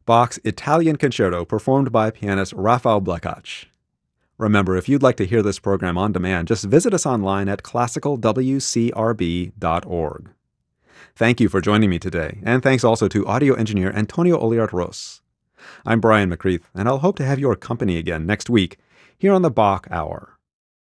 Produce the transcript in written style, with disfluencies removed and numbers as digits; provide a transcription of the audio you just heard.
Bach's Italian Concerto performed by pianist Rafał Blachacz. Remember, if you'd like to hear this program on demand, just visit us online at classicalwcrb.org. Thank you for joining me today, and thanks also to audio engineer Antonio Oliart-Ros. I'm Brian McCreath, and I'll hope to have your company again next week here on the Bach Hour.